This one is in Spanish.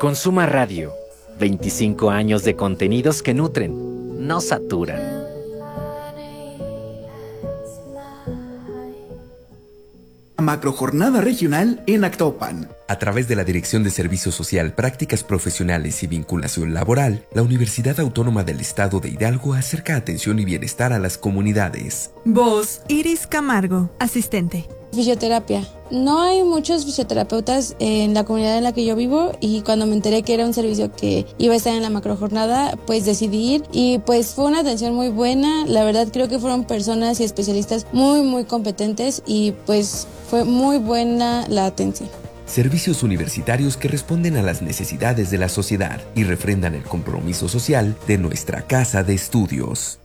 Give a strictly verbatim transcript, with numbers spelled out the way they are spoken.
Consuma Radio. veinticinco años de contenidos que nutren, no saturan. Macrojornada regional en Actopan. A través de la Dirección de Servicio Social, Prácticas Profesionales y Vinculación Laboral, la Universidad Autónoma del Estado de Hidalgo acerca atención y bienestar a las comunidades. Voz, Iris Camargo, asistente. Fisioterapia. No hay muchos fisioterapeutas en la comunidad en la que yo vivo y cuando me enteré que era un servicio que iba a estar en la macrojornada, pues decidí ir y pues fue una atención muy buena. La verdad creo que fueron personas y especialistas muy muy competentes y pues fue muy buena la atención. Servicios universitarios que responden a las necesidades de la sociedad y refrendan el compromiso social de nuestra casa de estudios.